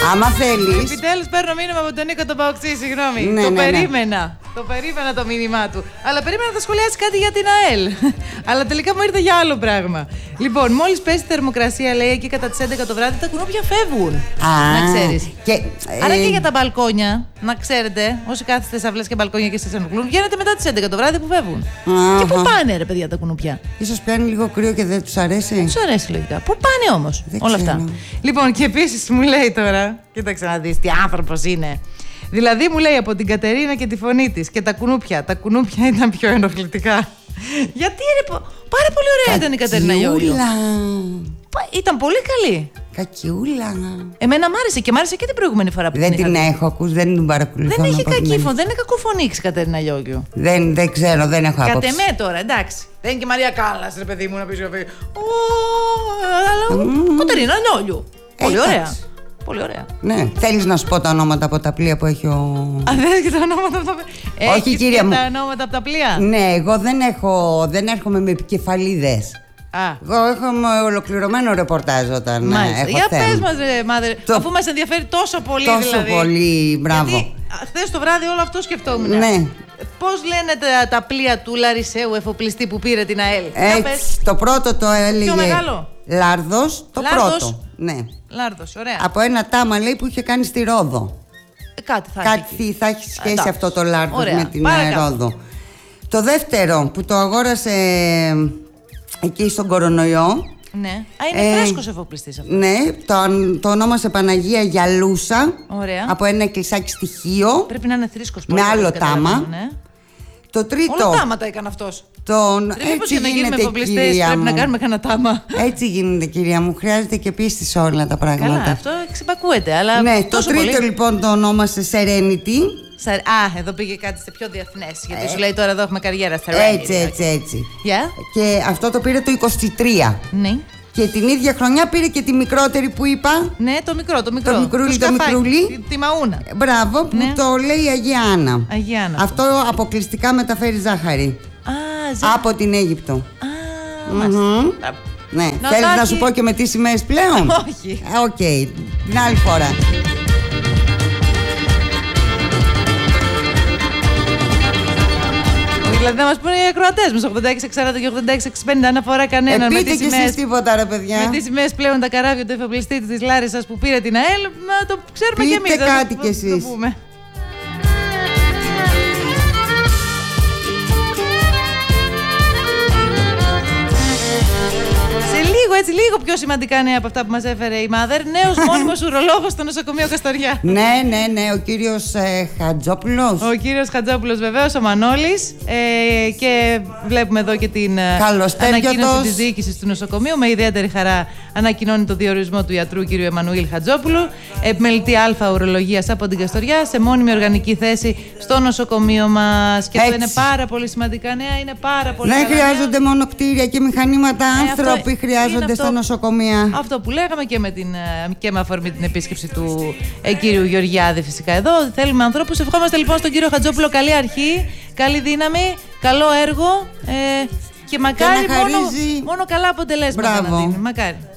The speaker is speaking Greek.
Άμα θέλεις. Επιτέλους παίρνω μήνυμα από τον Νίκο τον Παοξή, συγγνώμη. Ναι, το ναι, περίμενα. Ναι. Το περίμενα το μήνυμά του. Αλλά περίμενα να θα σχολιάσει κάτι για την ΑΕΛ. Αλλά τελικά μου ήρθε για άλλο πράγμα. Λοιπόν, μόλις πέσει η θερμοκρασία, λέει, εκεί κατά τις 11 το βράδυ, τα κουνούπια φεύγουν. Να ξέρεις. Άρα και για τα μπαλκόνια, να ξέρετε, όσοι κάθεστε σε αυλές και μπαλκόνια και σας ενοχλούν, βγαίνετε μετά τις 11 το βράδυ που φεύγουν. Και πού πάνε, ρε παιδιά, τα κουνούπια? Ίσως πιάνει λίγο κρύο και δεν τους αρέσει. Δεν τους αρέσει λογικά. Πού πάνε όμως όλα αυτά? Λοιπόν, και επίσης μου λέει τώρα, κοίταξε να δεις τι άνθρωπος είναι. Δηλαδή μου λέει από την Κατερίνα και τη φωνή της και τα κουνούπια. Τα κουνούπια ήταν πιο ενοχλητικά. Γιατί πάρα πολύ ωραία ήταν η Κατερίνα Γιώργου. Ήταν πολύ καλή. Κακιούλα. Εμένα μ' άρεσε και μ' άρεσε και την προηγούμενη φορά που δεν την έχω ακούσει, δεν την παρακολουθώ. Δεν έχει κακή φωνή, δεν είναι κακοφωνήξη η Κατερίνα Γιώργου. Δεν ξέρω, δεν έχω άποψη. Κατ' εμέ τώρα, εντάξει. Δεν είναι και Μαρία Κάλλας, ρε παιδί μου, να πεις. Αλλά Κατερίνα Γιώργου. Πολύ ωραία. Πολύ ωραία. Ναι. Θέλεις να σου πω τα ονόματα από τα πλοία που έχει ο. Δεν και τα ονόματα από τα πλοία. Όχι, κυρία μου. Τα ονόματα από τα πλοία. Ναι, εγώ δεν έρχομαι με επικεφαλίδες. Εγώ έχω ολοκληρωμένο ρεπορτάζ όταν έχω για θέμα. πες μας, ρε Μάδερ, αφού μας ενδιαφέρει τόσο πολύ. Τόσο πολύ, μπράβο. Γιατί χθες το βράδυ όλο αυτό σκεφτόμουν. Ναι. Πώς λένε τα πλοία του Λαρισαίου εφοπλιστή που πήρε την ΑΕΛ? Έτσι, το πρώτο το έλεγε. Πιο μεγάλο. Λάρδος, το πρώτο. Ναι. Λάρδος, ωραία. Από ένα τάμα, λέει, που είχε κάνει στη Ρόδο. Κάτι θα έχει σχέση αυτό το Λάρδος με την Ρόδο. Το δεύτερο που το αγόρασε εκεί στον κορονοϊό. Ναι. Είναι φρέσκος εφοπλιστής αυτό. Ναι, το ονόμασε Παναγία Γιαλούσα. Ωραία. Από ένα εκκλησάκι στοιχείο. Πρέπει να είναι θρήσκος. Με άλλο τάμα. Ναι. Το τρίτο. Όλα τάματα έκανε αυτός. Έτσι για να γίνουμε εφοπλιστές πρέπει να κάνουμε κανένα τάμα. Έτσι γίνεται, κυρία μου. Χρειάζεται και πίστη σε όλα τα πράγματα. Καλά, αυτό ξυπακούεται. Αλλά ναι, το τρίτο λοιπόν το ονόμασε Serenity. Εδώ πήγε κάτι σε πιο διεθνές. Γιατί σου λέει τώρα εδώ έχουμε καριέρα. Έτσι. Yeah. Και αυτό το πήρε το 23. Ναι. Και την ίδια χρονιά πήρε και τη μικρότερη που είπα. Ναι, το μικρό. Το μικρούλι. Τη Μαούνα. Μπράβο, που το λέει Αγία Άννα. Αυτό αποκλειστικά μεταφέρει ζάχαρη. Από την Αίγυπτο. Ναι. Θέλεις να σου πω και με τι σημαίες πλέον? Όχι. Οκ, την άλλη φορά. Δηλαδή να μας πούνε οι ακροατές μας 86-40 και 86-65 αναφορά κανέναν. Πείτε κι εσείς τίποτα, ρε παιδιά. Με τις σημαίες πλέον τα καράβια του εφοπλιστή της Λάρισσας που πήρε την ΑΕΛ, να το ξέρουμε κι εμείς. Πείτε κάτι κι εσείς. Έτσι, λίγο πιο σημαντικά νέα από αυτά που μας έφερε η Μάδερ. Νέος μόνιμος ουρολόγος στο νοσοκομείο Καστοριά. Ναι, ο κύριος Χατζόπουλος. Ο κύριος Χατζόπουλος, βεβαίως, ο Μανώλης. Και βλέπουμε εδώ και την ανακοίνωση της διοίκησης του νοσοκομείου. Με ιδιαίτερη χαρά ανακοινώνει το διορισμό του ιατρού κ. Εμμανουήλ Χατζόπουλου, επιμελητή Α ουρολογίας από την Καστοριά, σε μόνιμη οργανική θέση στο νοσοκομείο μας. Και αυτό είναι πάρα πολύ σημαντικά νέα. Είναι πάρα πολύ. Δεν χρειάζονται μόνο κτίρια και μηχανήματα, άνθρωποι χρειάζονται στα νοσοκομεία. Αυτό που λέγαμε και με αφορμή την επίσκεψη του κύριου Γεωργιάδη, φυσικά εδώ. Θέλουμε ανθρώπους. Ευχόμαστε λοιπόν στον κύριο Χατζόπουλο καλή αρχή, καλή δύναμη, καλό έργο και μακάρι μόνο καλά αποτελέσματα να δίνει. Μακάρι.